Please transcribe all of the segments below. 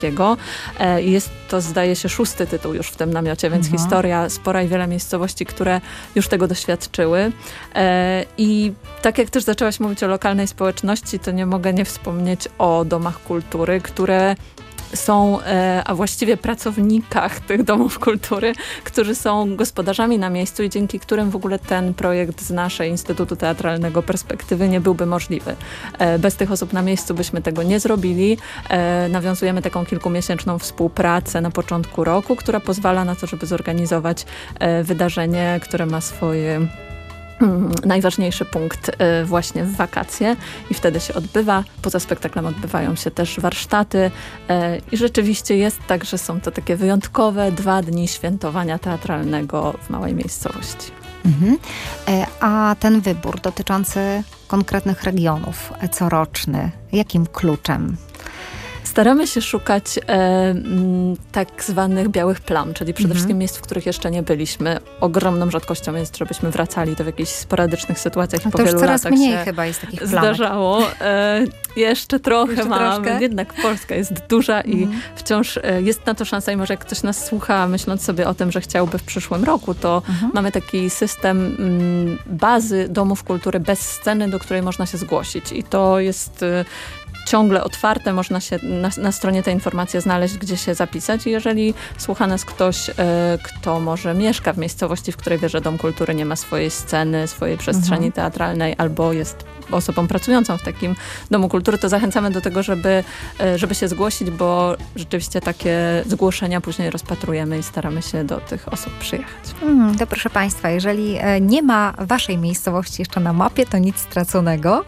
Jest to, zdaje się, 6. tytuł już w tym namiocie, więc historia spora i wiele miejscowości, które już tego doświadczyły. I tak jak też zaczęłaś mówić o lokalnej społeczności, to nie mogę nie wspomnieć o domach kultury, które są, a właściwie pracownikach tych domów kultury, którzy są gospodarzami na miejscu i dzięki którym w ogóle ten projekt z naszej Instytutu Teatralnego Perspektywy nie byłby możliwy. Bez tych osób na miejscu byśmy tego nie zrobili. Nawiązujemy taką kilkumiesięczną współpracę na początku roku, która pozwala na to, żeby zorganizować wydarzenie, które ma swoje najważniejszy punkt właśnie w wakacje i wtedy się odbywa. Poza spektaklem odbywają się też warsztaty i rzeczywiście jest tak, że są to takie wyjątkowe 2 dni świętowania teatralnego w małej miejscowości. A ten wybór dotyczący konkretnych regionów, coroczny, jakim kluczem? Staramy się szukać tak zwanych białych plam, czyli przede wszystkim miejsc, w których jeszcze nie byliśmy. Ogromną rzadkością jest, żebyśmy wracali to w jakichś sporadycznych sytuacjach i po wielu latach coraz mniej chyba jest takich plamek. Zdarzało. Jeszcze trochę mamy. Troszkę? Jednak Polska jest duża i wciąż jest na to szansa i może jak ktoś nas słucha, myśląc sobie o tym, że chciałby w przyszłym roku, to mamy taki system bazy domów kultury bez sceny, do której można się zgłosić i to jest ciągle otwarte, można się na stronie te informacje znaleźć, gdzie się zapisać i jeżeli słucha nas ktoś, kto może mieszka w miejscowości, w której wie, że Dom Kultury nie ma swojej sceny, swojej przestrzeni teatralnej albo jest osobą pracującą w takim Domu Kultury, to zachęcamy do tego, żeby się zgłosić, bo rzeczywiście takie zgłoszenia później rozpatrujemy i staramy się do tych osób przyjechać. To proszę Państwa, jeżeli nie ma waszej miejscowości jeszcze na mapie, to nic straconego.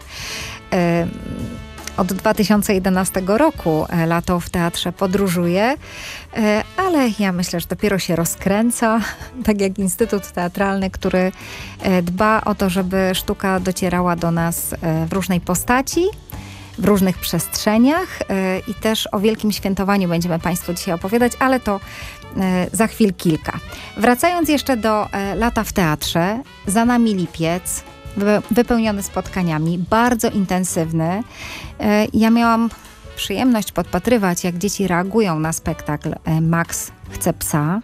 Od 2011 roku Lato w Teatrze podróżuje, ale ja myślę, że dopiero się rozkręca, tak jak Instytut Teatralny, który dba o to, żeby sztuka docierała do nas w różnej postaci, w różnych przestrzeniach i też o wielkim świętowaniu będziemy Państwu dzisiaj opowiadać, ale to za chwil kilka. Wracając jeszcze do Lata w Teatrze, za nami lipiec, wypełniony spotkaniami, bardzo intensywny. Ja miałam przyjemność podpatrywać, jak dzieci reagują na spektakl Max chce psa.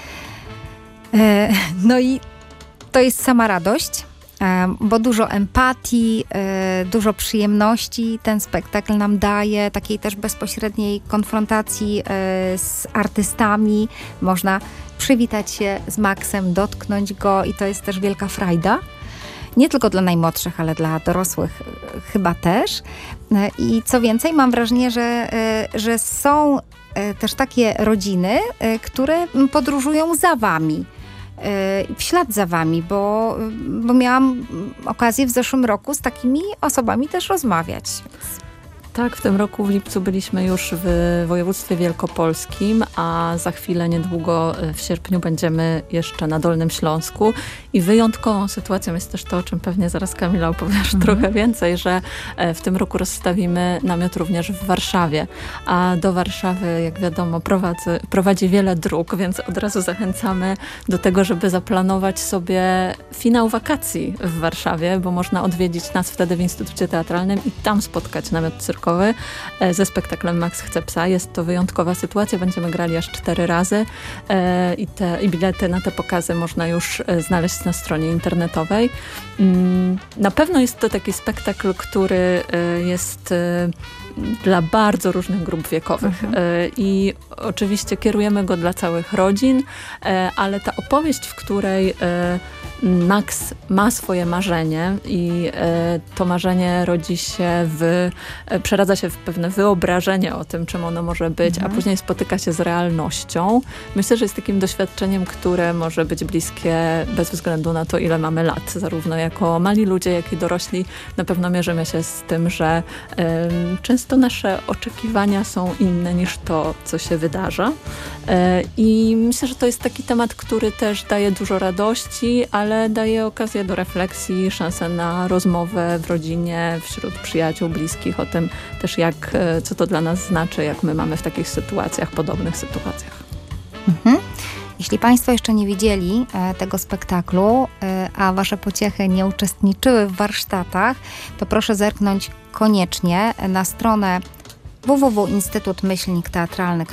No i to jest sama radość, bo dużo empatii, dużo przyjemności ten spektakl nam daje, takiej też bezpośredniej konfrontacji z artystami. Można przywitać się z Maxem, dotknąć go i to jest też wielka frajda. Nie tylko dla najmłodszych, ale dla dorosłych chyba też. I co więcej, mam wrażenie, że są też takie rodziny, które podróżują za wami, w ślad za wami, bo miałam okazję w zeszłym roku z takimi osobami też rozmawiać. Tak, w tym roku w lipcu byliśmy już w województwie wielkopolskim, a za chwilę, niedługo w sierpniu będziemy jeszcze na Dolnym Śląsku i wyjątkową sytuacją jest też to, o czym pewnie zaraz Kamila opowiesz trochę więcej, że w tym roku rozstawimy namiot również w Warszawie, a do Warszawy, jak wiadomo, prowadzi wiele dróg, więc od razu zachęcamy do tego, żeby zaplanować sobie finał wakacji w Warszawie, bo można odwiedzić nas wtedy w Instytucie Teatralnym i tam spotkać namiot cyrkowy ze spektaklem Max chce psa. Jest to wyjątkowa sytuacja. Będziemy grali aż 4 razy i bilety na te pokazy można już znaleźć na stronie internetowej. Na pewno jest to taki spektakl, który jest dla bardzo różnych grup wiekowych. I oczywiście kierujemy go dla całych rodzin, ale ta opowieść, w której Max ma swoje marzenie i to marzenie przeradza się w pewne wyobrażenie o tym, czym ono może być, a później spotyka się z realnością. Myślę, że jest takim doświadczeniem, które może być bliskie bez względu na to, ile mamy lat. Zarówno jako mali ludzie, jak i dorośli na pewno mierzymy się z tym, że często nasze oczekiwania są inne niż to, co się wydarza. I myślę, że to jest taki temat, który też daje dużo radości, ale daje okazję do refleksji, szansę na rozmowę w rodzinie, wśród przyjaciół, bliskich o tym też co to dla nas znaczy, jak my mamy w takich sytuacjach, podobnych sytuacjach. Jeśli Państwo jeszcze nie widzieli tego spektaklu, a Wasze pociechy nie uczestniczyły w warsztatach, to proszę zerknąć koniecznie na stronę www.instytutmyślnikteatralny.pl